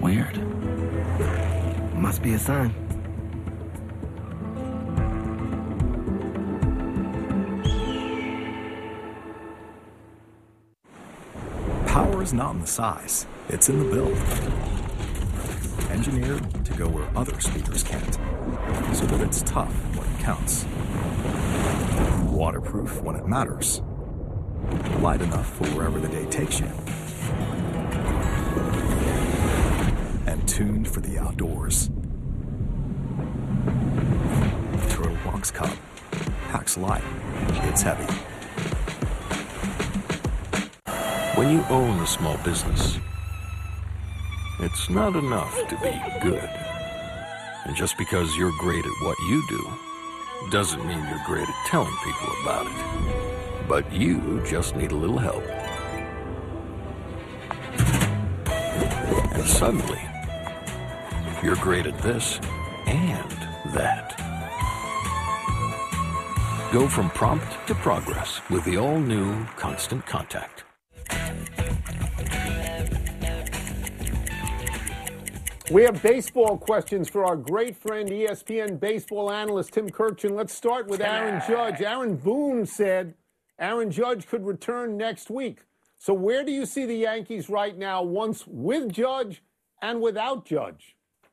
Weird. Must be a sign. Power is not in the size, it's in the build. Engineered to go where other speakers can't, so that it's tough when it counts. Waterproof when it matters. Light enough for wherever the day takes you. And tuned for the outdoors. Turtle Box Cub. Packs light. It's heavy. When you own a small business, it's not enough to be good. And just because you're great at what you do, doesn't mean you're great at telling people about it. But you just need a little help. And suddenly, you're great at this and that. Go from prompt to progress with the all-new Constant Contact. We have baseball questions for our great friend, ESPN baseball analyst Tim Kurkjian. Let's start with Aaron Judge. Aaron Boone said Aaron Judge could return next week. So where do you see the Yankees right now, once with Judge and without Judge?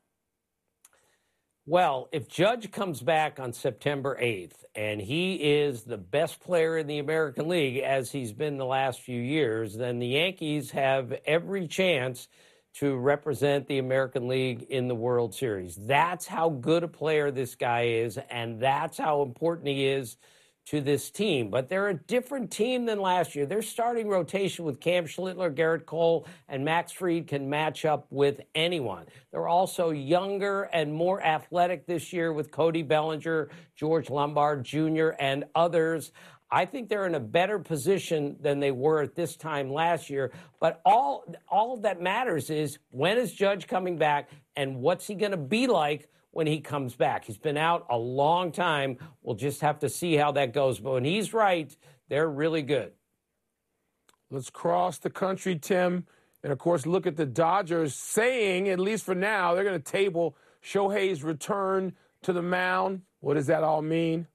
Well, if Judge comes back on September 8th, and he is the best player in the American League, as he's been the last few years, then the Yankees have every chance to represent the American League in the World Series. That's how good a player this guy is, and that's how important he is to this team. But they're a different team than last year. Their starting rotation with Cam Schlittler, Garrett Cole, and Max Fried can match up with anyone. They're also younger and more athletic this year with Cody Bellinger, George Lombard Jr., and others. I think they're in a better position than they were at this time last year. But all that matters is, when is Judge coming back, and what's he going to be like when he comes back? He's been out a long time. We'll just have to see how that goes. But when he's right, they're really good. Let's cross the country, Tim. And, of course, look at the Dodgers saying, at least for now, they're going to table Shohei's return to the mound. What does that all mean?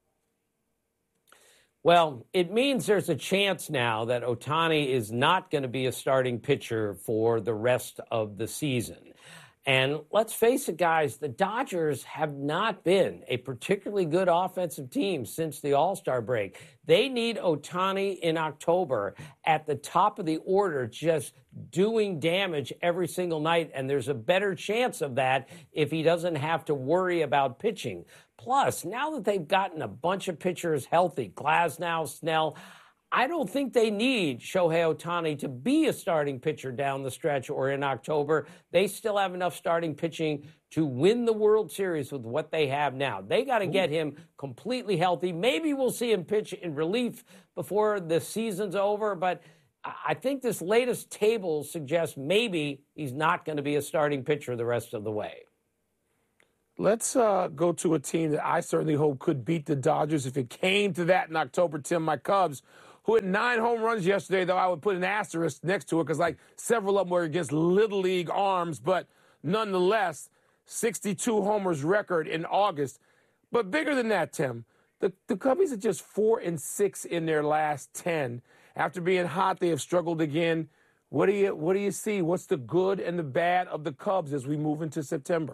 Well, it means there's a chance now that Ohtani is not going to be a starting pitcher for the rest of the season. And let's face it, guys, the Dodgers have not been a particularly good offensive team since the All-Star break. They need Ohtani in October at the top of the order, just doing damage every single night. And there's a better chance of that if he doesn't have to worry about pitching. Plus, now that they've gotten a bunch of pitchers healthy, Glasnow, Snell, I don't think they need Shohei Ohtani to be a starting pitcher down the stretch or in October. They still have enough starting pitching to win the World Series with what they have now. They got to get him completely healthy. Maybe we'll see him pitch in relief before the season's over, but I think this latest table suggests maybe he's not going to be a starting pitcher the rest of the way. Let's go to a team that I certainly hope could beat the Dodgers if it came to that in October, Tim. My Cubs, who had 9 home runs yesterday, though I would put an asterisk next to it because, like, several of them were against Little League arms. But nonetheless, 62 homers record in August. But bigger than that, Tim, the Cubbies are just 4-6 in their last 10. After being hot, they have struggled again. What do you see? What's the good and the bad of the Cubs as we move into September?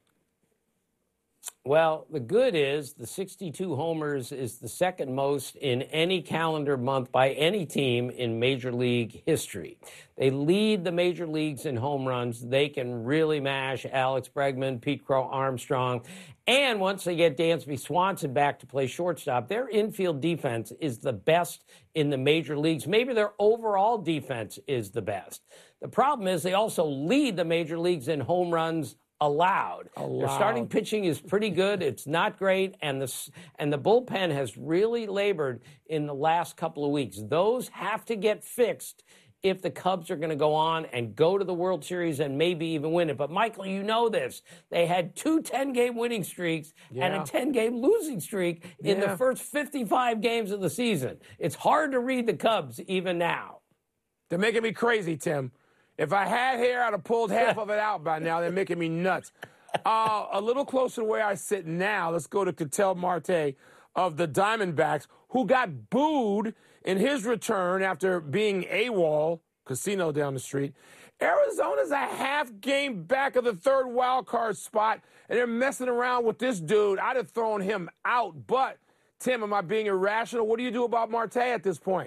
Well, the good is the 62 homers is the second most in any calendar month by any team in Major League history. They lead the major leagues in home runs. They can really mash Alex Bregman, Pete Crow Armstrong. And once they get Dansby Swanson back to play shortstop, their infield defense is the best in the major leagues. Maybe their overall defense is the best. The problem is they also lead the major leagues in home runs allowed. Their starting pitching is pretty good. It's not great, and the bullpen has really labored in the last couple of weeks. Those have to get fixed if the Cubs are going to go on and go to the World Series and maybe even win it. But, Michael, you know this. They had 2 10-game winning streaks and a 10-game losing streak in the first 55 games of the season. It's hard to read the Cubs even now. They're making me crazy, Tim. If I had hair, I'd have pulled half of it out by now. They're making me nuts. A little closer to where I sit now, let's go to Ketel Marte of the Diamondbacks, who got booed in his return after being AWOL, casino down the street. Arizona's a half game back of the third wild card spot, and they're messing around with this dude. I'd have thrown him out. But, Tim, am I being irrational? What do you do about Marte at this point?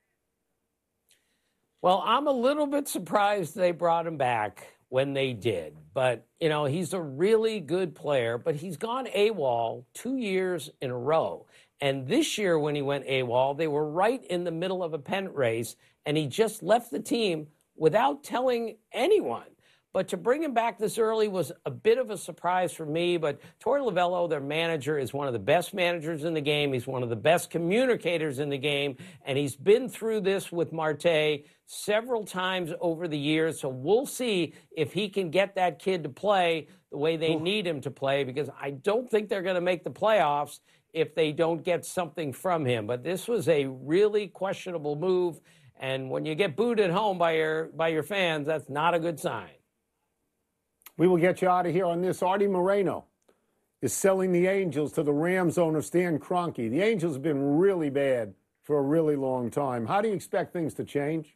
Well, I'm a little bit surprised they brought him back when they did. But, you know, he's a really good player, but he's gone AWOL 2 years in a row. And this year when he went AWOL, they were right in the middle of a pennant race, and he just left the team without telling anyone. But to bring him back this early was a bit of a surprise for me. But Torey Lovullo, their manager, is one of the best managers in the game. He's one of the best communicators in the game. And he's been through this with Marte several times over the years. So we'll see if he can get that kid to play the way they need him to play, because I don't think they're going to make the playoffs if they don't get something from him. But this was a really questionable move. And when you get booed at home by your fans, that's not a good sign. We will get you out of here on this. Artie Moreno is selling the Angels to the Rams owner, Stan Kroenke. The Angels have been really bad for a really long time. How do you expect things to change?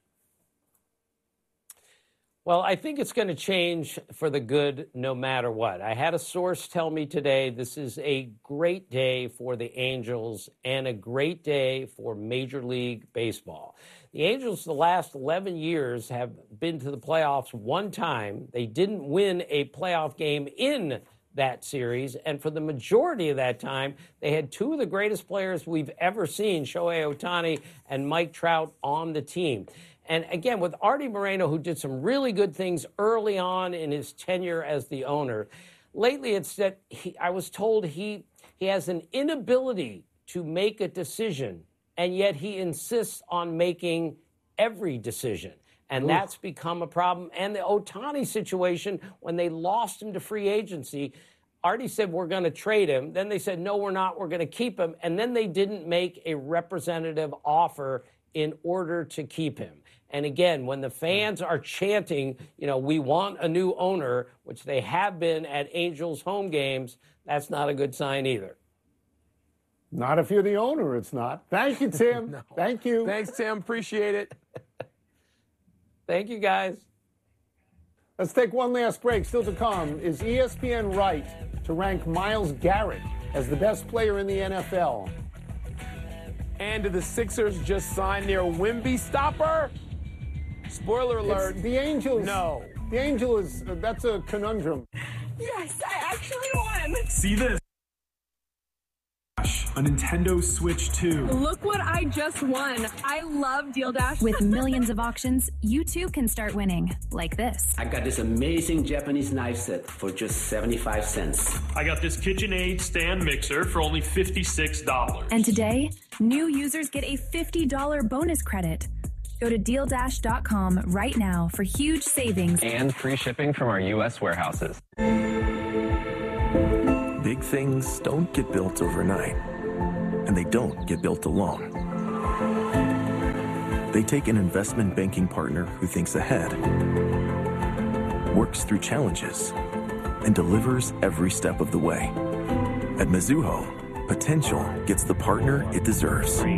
Well, I think it's going to change for the good no matter what. I had a source tell me today this is a great day for the Angels and a great day for Major League Baseball. The Angels, the last 11 years, have been to the playoffs one time. They didn't win a playoff game in that series, and for the majority of that time, they had two of the greatest players we've ever seen, Shohei Ohtani and Mike Trout, on the team. And again, with Artie Moreno, who did some really good things early on in his tenure as the owner, lately it's that I was told he has an inability to make a decision, and yet he insists on making every decision. And that's become a problem. And the Ohtani situation, when they lost him to free agency, Artie said, we're going to trade him. Then they said, no, we're not. We're going to keep him. And then they didn't make a representative offer in order to keep him. And again, when the fans are chanting, you know, we want a new owner, which they have been at Angels home games, that's not a good sign either. Not if you're the owner, it's not. Thank you, Tim. No. Thank you. Thanks, Tim. Appreciate it. Thank you, guys. Let's take one last break. Still to come, is ESPN right to rank Myles Garrett as the best player in the NFL? And did the Sixers just sign their Wemby stopper? Spoiler alert. The Angels. No. The Angels, that's a conundrum. Yes, I actually won. See this. A Nintendo Switch 2. Look what I just won. I love Deal Dash. With millions of auctions, you too can start winning, like this. I got this amazing Japanese knife set for just 75 cents. I got this KitchenAid stand mixer for only $56. And today, new users get a $50 bonus credit. Go to DealDash.com right now for huge savings and free shipping from our U.S. warehouses. Big things don't get built overnight, and they don't get built alone. They take an investment banking partner who thinks ahead, works through challenges, and delivers every step of the way. At Mizuho, potential gets the partner it deserves. 3, 2.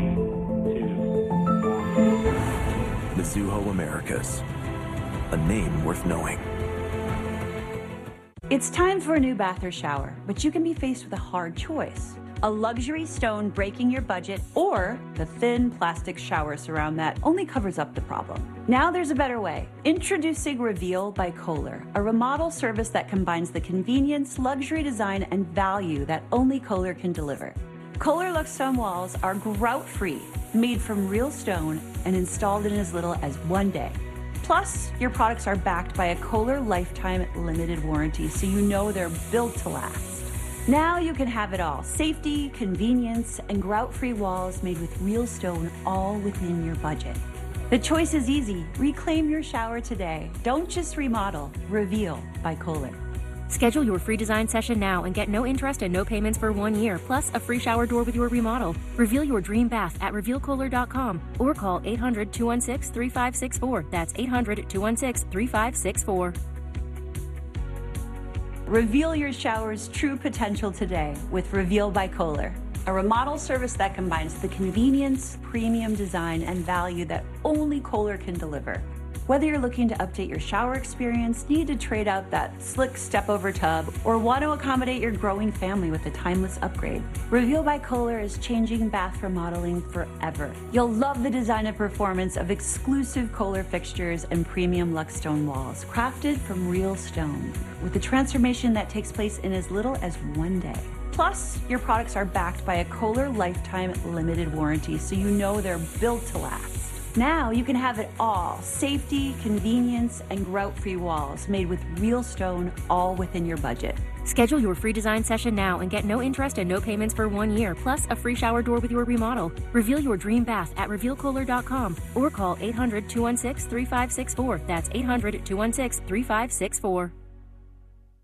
Mizuho Americas, a name worth knowing. It's time for a new bath or shower, but you can be faced with a hard choice. A luxury stone breaking your budget, or the thin plastic shower surround that only covers up the problem. Now there's a better way. Introducing Reveal by Kohler, a remodel service that combines the convenience, luxury design, and value that only Kohler can deliver. Kohler Luxe Stone walls are grout-free, made from real stone, and installed in as little as 1 day. Plus, your products are backed by a Kohler Lifetime Limited Warranty, so you know they're built to last. Now you can have it all. Safety, convenience, and grout-free walls made with real stone, all within your budget. The choice is easy. Reclaim your shower today. Don't just remodel. Reveal by Kohler. Schedule your free design session now and get no interest and no payments for 1 year, plus a free shower door with your remodel. Reveal your dream bath at RevealKohler.com or call 800-216-3564. That's 800-216-3564. Reveal your shower's true potential today with Reveal by Kohler, a remodel service that combines the convenience, premium design, and value that only Kohler can deliver. Whether you're looking to update your shower experience, need to trade out that slick step-over tub, or want to accommodate your growing family with a timeless upgrade, Reveal by Kohler is changing bath remodeling forever. You'll love the design and performance of exclusive Kohler fixtures and premium Lux stone walls, crafted from real stone, with a transformation that takes place in as little as 1 day. Plus, your products are backed by a Kohler Lifetime Limited Warranty, so you know they're built to last. Now you can have it all: safety, convenience, and grout-free walls made with real stone, all within your budget. Schedule your free design session now and get no interest and no payments for 1 year, plus a free shower door with your remodel. Reveal your dream bath at RevealKohler.com or call 800-216-3564. That's 800-216-3564.